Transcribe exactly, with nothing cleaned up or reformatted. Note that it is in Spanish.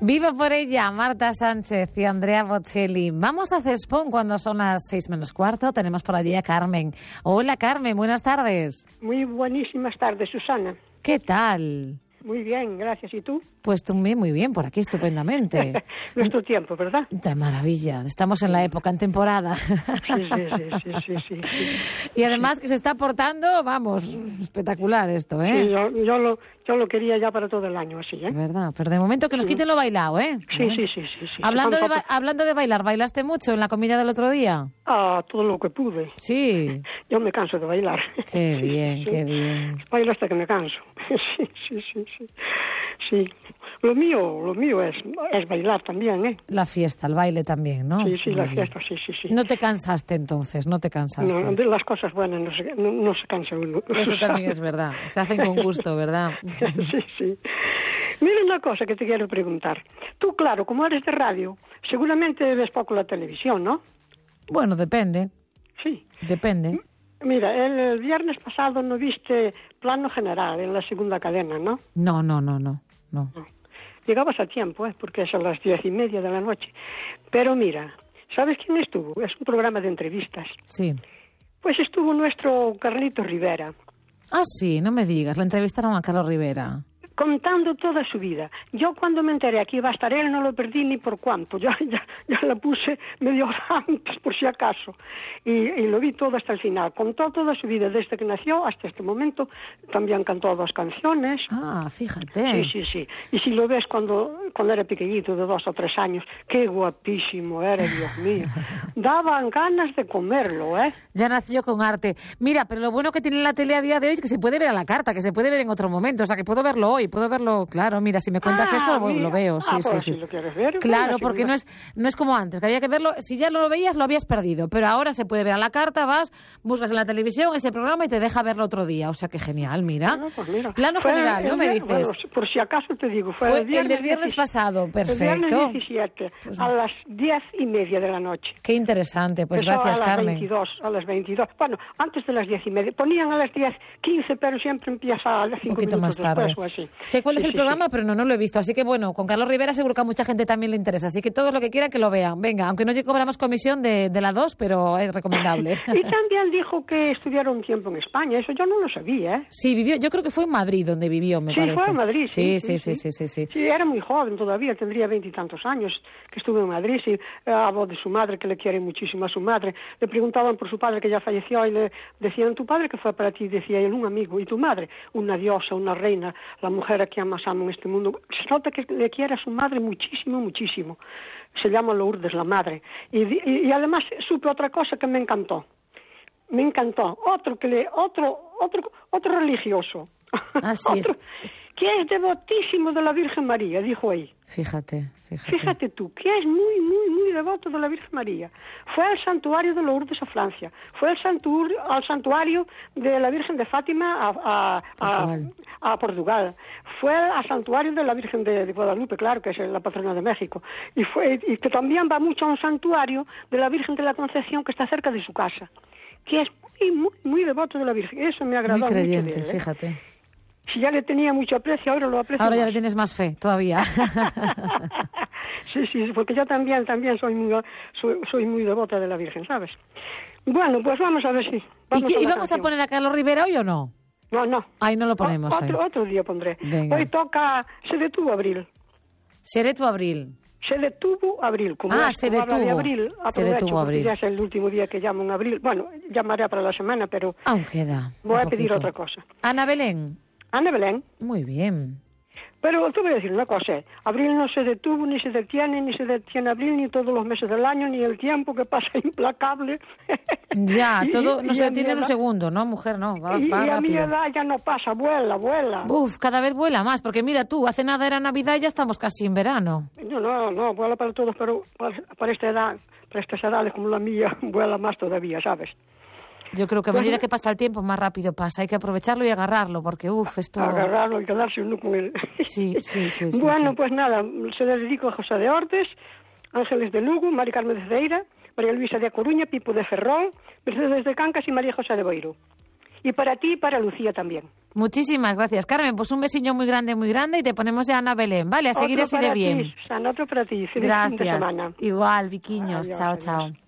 Viva por ella, Marta Sánchez y Andrea Bocelli. Vamos a Cespón cuando son las seis menos cuarto. Tenemos por allí a Carmen. Hola, Carmen, buenas tardes. Muy buenísimas tardes, Susana. ¿Qué tal? Muy bien, gracias. ¿Y tú? Pues tú muy bien, por aquí estupendamente. Nuestro tiempo, ¿verdad? De maravilla. Estamos en la época, en temporada. Sí, sí, sí, sí, sí, sí, sí. Y además que se está portando, vamos, espectacular esto, ¿eh? Sí, yo, yo, lo, yo lo quería ya para todo el año, así, ¿eh? Es verdad, pero de momento que nos Sí. quiten lo bailado, ¿eh? Sí, sí, sí, sí, sí. Hablando, Sí, de, ba- hablando de bailar, ¿bailaste mucho en la comida del otro día? Ah, todo lo que pude. Sí. Yo me canso de bailar. Qué Sí, bien, sí, qué sí. bien. Bailo hasta que me canso. Sí, sí, sí, sí. Sí. Lo mío, lo mío es, es bailar también, ¿eh? La fiesta, el baile también, ¿no? Sí, sí, Muy la bien. fiesta, sí, sí, sí. No te cansaste entonces, no te cansaste. No, de las cosas buenas no se, no, no se cansa uno. Eso también es verdad. Se hacen con gusto, ¿verdad? Sí, sí. Mira una cosa que te quiero preguntar. Tú, claro, como eres de radio, seguramente ves poco la televisión, ¿no? Bueno, depende, Sí. depende. Mira, el, el viernes pasado no viste Plano General en la segunda cadena, ¿no? No, no, no, no, no. Llegabas a tiempo, ¿eh? Porque es a las diez y media de la noche. Pero mira, ¿sabes quién estuvo? Es un programa de entrevistas. Sí. Pues estuvo nuestro Carlito Rivera, Ah, sí, no me digas, la entrevistaron a Carlos Rivera. contando toda su vida. Yo cuando me enteré que iba a estar él no lo perdí ni por cuánto. Ya, ya, ya la puse medio hora antes por si acaso. Y, y lo vi todo hasta el final. Contó toda su vida desde que nació hasta este momento. También cantó dos canciones. Ah, fíjate. Sí, sí, sí. Y si lo ves cuando, cuando era pequeñito, de dos o tres años, qué guapísimo era, Dios mío. Daban ganas de comerlo, ¿eh? Ya nació con arte. Mira, pero lo bueno que tiene la tele a día de hoy es que se puede ver a la carta, que se puede ver en otro momento. O sea, que puedo verlo hoy, puedo verlo, claro. Mira, si me cuentas Ah, eso, bueno, mira. lo veo. Sí, Ah, sí, pues sí. si lo quieres ver, Claro, bueno, si porque lo- no es, no es como antes, que había que verlo. Si ya lo veías, lo habías perdido. Pero ahora se puede ver a la carta, vas, buscas en la televisión ese programa y te deja verlo otro día. O sea, que genial, mira. Bueno, pues mira. Plano Fue general, el ¿no me vier- dices? bueno, por si acaso te digo, fue, Fue el, viernes el del viernes diecisiete pasado, El viernes perfecto. diecisiete, Pues a las diez y media de la noche. Qué interesante, pues Eso gracias, a las Carmen. veintidós, a las veintidós. Bueno, antes de las diez y media. Ponían a las diez quince, pero siempre empieza a las Un cinco poquito más minutos tarde. después o así. Sé cuál es Sí, el sí, programa, sí. pero no, no lo he visto. Así que bueno, con Carlos Rivera seguro que a mucha gente también le interesa. Así que todo lo que quiera que lo vean. Venga, aunque no cobramos comisión de, de la dos, pero es recomendable. Y también dijo que estudiaron un tiempo en España. Eso yo no lo sabía, ¿eh? Sí, vivió, yo creo que fue en Madrid donde vivió, me Sí, parece. fue en Madrid, sí, Sí, sí, sí, sí, sí. Sí, era muy joven todavía, tendría veintitantos años que estuvo en Madrid, sí, habló de su madre, que le quiere muchísimo a su madre. Le preguntaban por su padre, que ya falleció, y le decían, ¿tu padre qué fue para ti? Decía él, un amigo. ¿Y tu madre? Una diosa, una reina, la mujer a quien más amo en este mundo. Se nota que le quiere a su madre muchísimo, muchísimo. Se llama Lourdes, la madre. Y, y, y además supe otra cosa que me encantó. Me encantó. Otro que le, otro, otro, otro religioso. Así es. Otro, que es devotísimo de la Virgen María, dijo ahí. Fíjate, fíjate. Fíjate tú, que es muy, muy, muy devoto de la Virgen María. Fue al santuario de Lourdes a Francia, fue al santuario, al santuario de la Virgen de Fátima a, a, Portugal. a, a Portugal, fue al santuario de la Virgen de, de Guadalupe, claro, que es la patrona de México, y, fue, y que también va mucho a un santuario de la Virgen de la Concepción que está cerca de su casa, que es muy, muy, muy devoto de la Virgen. Eso me agradó Muy mucho creyente, de él, ¿eh? fíjate. Si ya le tenía mucho aprecio, ahora lo aprecio Ahora ya más. le tienes más fe, todavía. Sí, sí, porque yo también, también soy muy, soy, soy muy devota de la Virgen, ¿sabes? Bueno, pues vamos a ver si... ¿Y, Vamos qué, a ¿Y la vamos a canción. poner a Carlos Rivera hoy o no? No, no. Ahí no lo ponemos. O- otro, hoy. otro día pondré. Venga. Hoy toca... Se detuvo Abril. Seré tu abril. Se detuvo Abril. Como Ah, es, se como habla de detuvo. Abril, Se aprovecho, detuvo porque Abril. ya es el último día que llamo en Abril. Bueno, llamaré para la semana, pero Aún queda. voy un a pedir poquito. otra cosa. Ana Belén. Ana Belén. Muy bien. Pero te voy a decir una cosa, ¿eh? Abril no se detuvo, ni se detiene, ni se detiene Abril, ni todos los meses del año, ni el tiempo que pasa implacable. Ya, Y- todo y- no y se a mi detiene en un edad- segundo, ¿no, mujer? No, va, y, va y a mi rápido. edad ya no pasa, vuela, vuela. Uf, cada vez vuela más, porque mira tú, hace nada era Navidad y ya estamos casi en verano. No, no, no, vuela para todos, pero para, para esta edad, para estas edades como la mía, vuela más todavía, ¿sabes? Yo creo que a Pues- medida que pasa el tiempo, más rápido pasa. Hay que aprovecharlo y agarrarlo, porque uf, esto... Agarrarlo y quedarse uno con él. Sí, sí, sí. sí, Bueno, sí. pues nada, se le dedico a José de Ordes, Ángeles de Lugo, Mari Carmen de Cedeira, María Luisa de A Coruña, Pipo de Ferrol, Mercedes de Cancas y María José de Boiro. Y para ti y para Lucía también. Muchísimas gracias, Carmen. Pues un besillo muy grande, muy grande y te ponemos ya Ana Belén, ¿vale? A seguir Otro así de para bien. Ti, Susana, otro para ti. Feliz Gracias. fin de semana. Igual, Viquiños. Adiós, chao, adiós. chao.